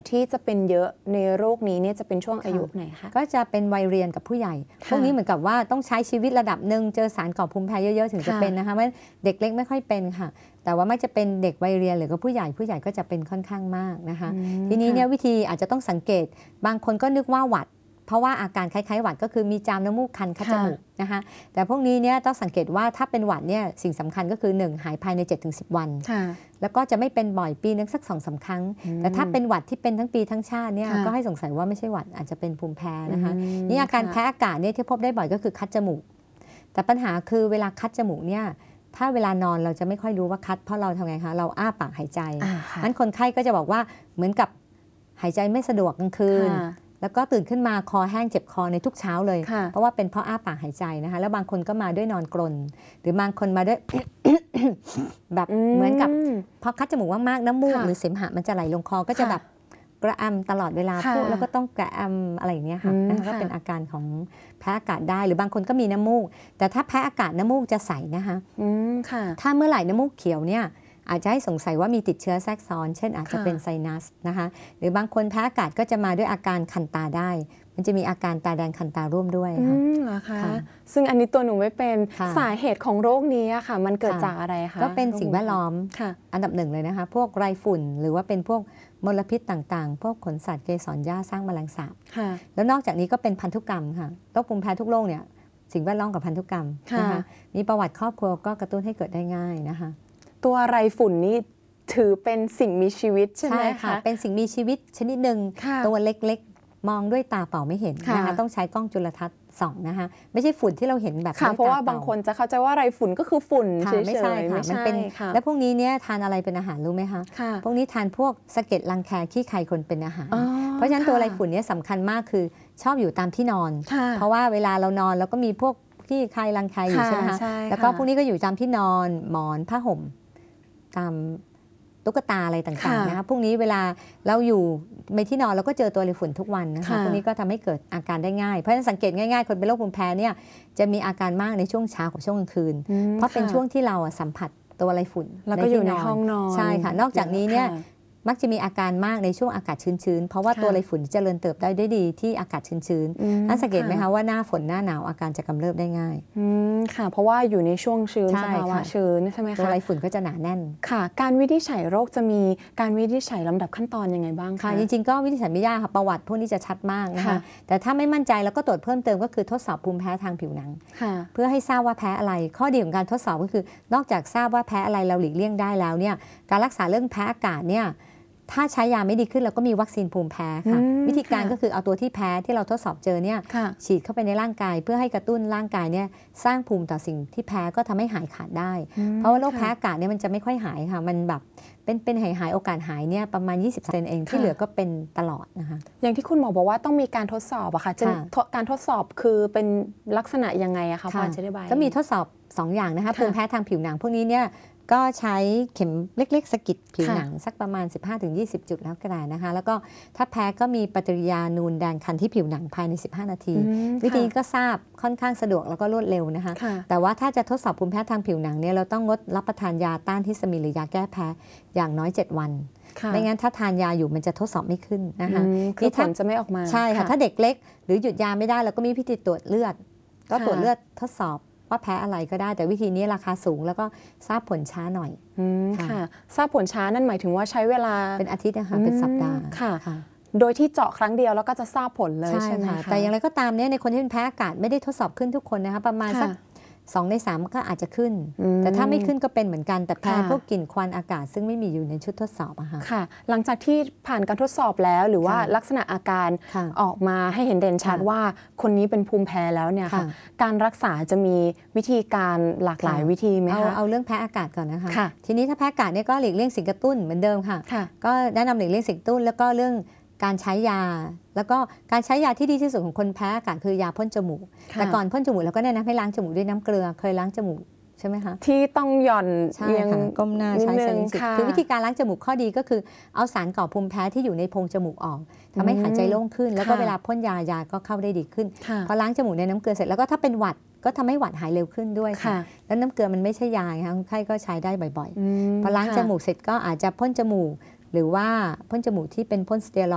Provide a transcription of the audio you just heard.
ที่จะเป็นเยอะในโรคนี้เนี่ยจะเป็นช่วงอายุไหนคะก็จะเป็นวัยเรียนกับผู้ใหญ่พวกนี้เหมือนกับว่าต้องใช้ชีวิตระดับหนึ่งเจอสารก่อภูมิแพ้เยอะๆถึงจะเป็นนะคะว่าเด็กเล็กไม่ค่อยเป็นค่ะแต่ว่าไม่จะเป็นเด็กวัยเรียนหรือก็ผู้ใหญ่ก็จะเป็นค่อนข้างมากนะคะทีนี้เนี่ยวิธีอาจจะต้องสังเกตบางคนก็นึกว่าหวัดเพราะว่าอาการคล้ายๆหวัดก็คือมีจามน้ำมูกคันคัดจมูกนะคะแต่พวกนี้เนี่ยต้องสังเกตว่าถ้าเป็นหวัดเนี่ยสิ่งสำคัญก็คือ1หายภายใน 7-10 วันแล้วก็จะไม่เป็นบ่อยปีนึงสัก 2-3 ครั้งแต่ถ้าเป็นหวัดที่เป็นทั้งปีทั้งชาติเนี่ยก็ให้สงสัยว่าไม่ใช่หวัดอาจจะเป็นภูมิแพ้นะคะนี่อาการแพ้อากาศเนี่ยที่พบได้บ่อยก็คือคัดจมูกแต่ปัญหาคือเวลาคัดจมูกเนี่ยถ้าเวลานอนเราจะไม่ค่อยรู้ว่าคัดเพราะเราทำไงคะเราอ้าปากหายใจงั้นคนไข้ก็จะบอกว่าเหมือนกับหายใจไม่สะดวกกลางคืนแล้วก็ตื่นขึ้นมาคอแห้งเจ็บคอในทุกเช้าเลยเพราะว่าเป็นเพราะอ้าปากหายใจนะคะแล้วบางคนก็มาด้วยนอนกรนหรือบางคนมาด้วย แบบเหมือนกับพอคัดจมูกมากๆน้ำมูกหรือเสมหะมันจะไหลลงคอก็จะแบบกระอำตลอดเวลาพูดแล้วก็ต้องกระอำอะไรอย่างเงี้ยค่ะก็เป็นอาการของแพ้อากาศได้หรือบางคนก็มีน้ำมูกแต่ถ้าแพ้อากาศน้ำมูกจะใสนะคะถ้าเมื่อไหร่น้ำมูกเขียวเนี่ยอาจจะให้สงสัยว่ามีติดเชื้อแทรกซ้อนเช่นอาจจะเป็นไซนัสนะคะหรือบางคนแพ้อากาศก็จะมาด้วยอาการคันตาได้มันจะมีอาการตาแดงคันตาร่วมด้วยค่ะเหรอคะซึ่งอันนี้ตัวหนูไม่เป็นสาเหตุของโรคนี้ค่ะมันเกิดจากอะไรคะก็เป็นสิ่งแวดล้อมอันดับหนึ่งเลยนะคะพวกไรฝุ่นหรือว่าเป็นพวกมลพิษต่างๆพวกขนสัตว์เกสรหญ้าสร้างแมลงสาบแล้วนอกจากนี้ก็เป็นพันธุกรรมค่ะโรคภูมิแพ้ทุกโรคเนี่ยสิ่งแวดล้อมกับพันธุกรรมนะคะมีประวัติครอบครัวก็กระตุ้นให้เกิดได้ง่ายนะคะตัวไรฝุ่นนี่ถือเป็นสิ่งมีชีวิตใช่ไหมคะเป็นสิ่งมีชีวิตชนิดหนึ่งตัวเล็กๆมองด้วยตาเปล่าไม่เห็นนะคะต้องใช้กล้องจุลทรรศน์ส่องนะคะไม่ใช่ฝุ่นที่เราเห็นแบบเพราะว่าบางคนจะเข้าใจว่าไรฝุ่นก็คือฝุ่นเฉยๆไม่ใช่ค่ะมันเป็นแล้วพวกนี้เนี่ยทานอะไรเป็นอาหารรู้ไหมคะพวกนี้ทานพวกสะเก็ดรังแคขี้ใครคนเป็นอาหารเพราะฉะนั้นตัวไรฝุ่นเนี่ยสำคัญมากคือชอบอยู่ตามที่นอนเพราะว่าเวลาเรานอนแล้วก็มีพวกขี้ใครรังแคอยู่ใช่ไหมคะแล้วก็พวกนี้ก็อยู่ตามที่นอนหมอนผ้าห่มตามตุ๊กตาอะไรต่างๆนะคะพวกนี้เวลาเราอยู่ในที่นอนเราก็เจอตัวไรฝุ่นทุกวันนะคะพวกนี้ก็ทำให้เกิดอาการได้ง่ายเพราะฉะนั้นสังเกตง่ายๆคนเป็นโรคภูมิแพ้เนี่ยจะมีอาการมากในช่วงเช้ากับช่วงกลางคืนเพราะเป็นช่วงที่เราสัมผัสตัวไรฝุ่นแล้วก็อยู่ในห้องนอนใช่ค่ะนอกจากนี้เนี่ยมักจะมีอาการมากในช่วงอากาศชื้นๆเพราะว่าตัวไรฝุ่นเจริญเติบโตได้ดีที่อากาศชื้นๆนั่นสังเกตไหมคะว่าหน้าฝนหน้าหนาวอาการจะกำเริบได้ง่ายค่ะเพราะว่าอยู่ในช่วงชื้นสภาวะชื้นใช่ไหมคะตัวไรฝุ่นก็จะหนาแน่นค่ะการวินิจฉัยโรคจะมีการวินิจฉัยลำดับขั้นตอนยังไงบ้างคะจริงๆก็วินิจฉัยไม่ยากค่ะประวัติพวกนี้จะชัดมากนะคะแต่ถ้าไม่มั่นใจแล้วก็ตรวจเพิ่มเติมก็คือทดสอบภูมิแพ้ทางผิวหนังเพื่อให้ทราบว่าแพ้อะไรข้อดีของการทดสอบก็คือนอกจากทราบว่าแพ้อะไรเราหลีกเลี่ยงได้แล้วเนี่ยการรักษาเรื่องแพ้อากาศเนี่ยถ้าใช้ยาไม่ดีขึ้นเราก็มีวัคซีนภูมิแพ้ค่ะวิธีการก็คือเอาตัวที่แพ้ที่เราทดสอบเจอเนี่ยฉีดเข้าไปในร่างกายเพื่อให้กระตุ้นร่างกายเนี่ยสร้างภูมิต่อสิ่งที่แพ้ก็ทำให้หายขาดได้เพราะว่าโรคแพ้อากาศเนี่ยมันจะไม่ค่อยหายค่ะมันแบบเป็นหายโอกาสหายเนี่ยประมาณ 20% เองที่เหลือก็เป็นตลอดนะคะอย่างที่คุณหมอบอกว่าต้องมีการทดสอบอะค่ะการทดสอบคือเป็นลักษณะยังไงอะคะพอจะอธิบายก็มีทดสอบ2อย่างนะคะภูมิแพ้ทางผิวหนังพวกนี้เนี่ยก็ใช้เข็มเล็กๆสะกิดผิวหนังสักประมาณ 15-20 จุดแล้วก็ได้นะคะแล้วก็ถ้าแพ้ก็มีปฏิกิริยานูนแดงคันที่ผิวหนังภายใน15 นาทีวิธีก็ทราบค่อนข้างสะดวกแล้วก็รวดเร็วนะคะแต่ว่าถ้าจะทดสอบภูมิแพ้ทางผิวหนังเนี่ยเราต้องงดรับประทานยาต้านฮิสตามีนหรือยาแก้แพ้อย่างน้อย7 วันไม่งั้นถ้าทานยาอยู่มันจะทดสอบไม่ขึ้นนะคะคือผลจะไม่ออกมาใช่ค่ะถ้าเด็กเล็กหรือหยุดยาไม่ได้เราก็มีวิธีตรวจเลือดก็ตรวจเลือดทดสอบว่าแพ้อะไรก็ได้แต่วิธีนี้ราคาสูงแล้วก็ทราบผลช้าหน่อยค่ะทราบผลช้านั่นหมายถึงว่าใช้เวลาเป็นอาทิตย์นะคะเป็นสัปดาห์ค่ะโดยที่เจาะครั้งเดียวแล้วก็จะทราบผลเลยใช่ไหมคะแต่อย่างไรก็ตามเนี่ยในคนที่เป็นแพ้อากาศไม่ได้ทดสอบขึ้นทุกคนนะคะประมาณสัก2 ใน 3ก็อาจจะขึ้นแต่ถ้าไม่ขึ้นก็เป็นเหมือนกันแต่แพ้พวกกลิ่นควันอากาศซึ่งไม่มีอยู่ในชุดทดสอบอะค่ะหลังจากที่ผ่านการทดสอบแล้วหรือว่าลักษณะอาการออกมาให้เห็นเด่นชัดว่าคนนี้เป็นภูมิแพ้แล้วเนี่ยค่ะการรักษาจะมีวิธีการหลากหลายวิธีไหมคะเอาเรื่องแพ้อากาศก่อนนะคะทีนี้ถ้าแพ้อากาศเนี่ยก็หลีกเลี่ยงสิ่งกระตุ้นเหมือนเดิมค่ะก็แนะนำหลีกเลี่ยงสิ่งกระตุ้นแล้วก็เรื่องการใช้ยาแล้วก็การใช้ยาที่ดีที่สุดของคนแพ้อากาศคือยาพ่นจมูกแต่ก่อนพ่นจมูกเราก็แนะนำให้ล้างจมูกด้วยน้ำเกลือเคยล้างจมูกใช่ไหมคะที่ต้องหย่อนใช่ค่ะก้มหน้าใช้สลิงคือวิธีการล้างจมูกข้อดีก็คือเอาสารก่อภูมิแพ้ที่อยู่ในโพรงจมูกออกทำให้หายใจโล่งขึ้นแล้วก็เวลาพ่นยาก็เข้าได้ดีขึ้นพอล้างจมูกในน้ำเกลือเสร็จแล้วก็ถ้าเป็นหวัดก็ทำให้หวัดหายเร็วขึ้นด้วยค่ะแล้วน้ำเกลือมันไม่ใช่ยาค่ะคนไข้ก็ใช้ได้บ่อยๆพอล้างจมูกเสร็จก็อาจจะพ่นจมูกหรือว่าพ่นจมูกที่เป็นพ่นสเตียรอยด์